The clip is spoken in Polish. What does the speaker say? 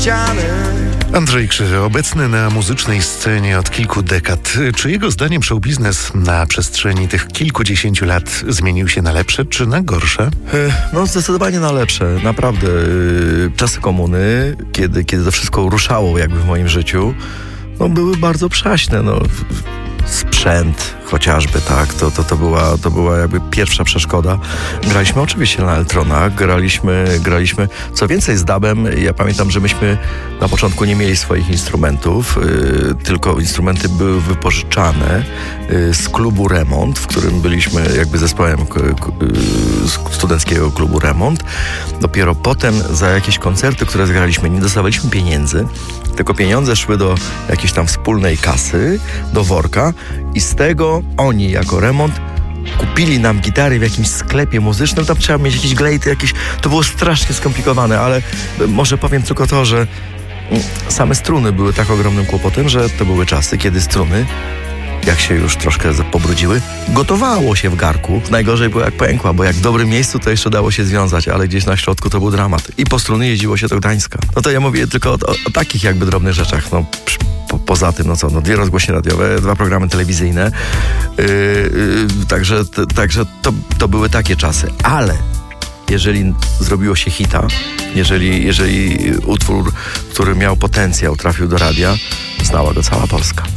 ściany. Andrzej Krzyża, obecny na muzycznej scenie od kilku dekad. Czy jego zdaniem showbiznes na przestrzeni tych kilkudziesięciu lat zmienił się na lepsze czy na gorsze? No zdecydowanie na lepsze, naprawdę. Czasy komuny, kiedy to wszystko ruszało jakby w moim życiu, no były bardzo przaśne, no. Sprzęt chociażby, tak, to była jakby pierwsza przeszkoda. Graliśmy oczywiście na Eltronach, graliśmy, co więcej z DAB-em, ja pamiętam, że myśmy na początku nie mieli swoich instrumentów, tylko instrumenty były wypożyczane z klubu Remont, w którym byliśmy jakby zespołem studenckiego klubu Remont. Dopiero potem za jakieś koncerty, które zgraliśmy, nie dostawaliśmy pieniędzy, tylko pieniądze szły do jakiejś tam wspólnej kasy, do worka i z tego oni jako Remont kupili nam gitary w jakimś sklepie muzycznym. Tam trzeba mieć jakieś glejty, jakieś... To było strasznie skomplikowane, ale może powiem tylko to, że same struny były tak ogromnym kłopotem, że to były czasy, kiedy struny, jak się już troszkę pobrudziły, gotowało się w garku. Najgorzej było jak pękła, bo jak w dobrym miejscu to jeszcze dało się związać, ale gdzieś na środku to był dramat. I po struny jeździło się do Gdańska. No to ja mówię tylko o takich jakby drobnych rzeczach. No, poza tym, no co, no 2 rozgłośnie radiowe, 2 programy telewizyjne. Także to były takie czasy. Ale jeżeli zrobiło się hita, jeżeli utwór, który miał potencjał, trafił do radia, znała go cała Polska.